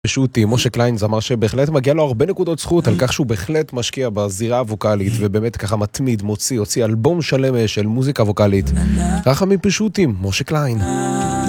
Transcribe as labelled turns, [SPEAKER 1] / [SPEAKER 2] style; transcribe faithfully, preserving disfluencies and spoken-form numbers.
[SPEAKER 1] פשוטי, משה קליין זמר שבהחלט מגיע לו הרבה נקודות זכות על כך שהוא בהחלט משקיע בזירה הווקלית ובאמת ככה מתמיד, מוציא, הוציא אלבום שלם של מוזיקה ווקלית. רחמים פשוטים, משה קליין.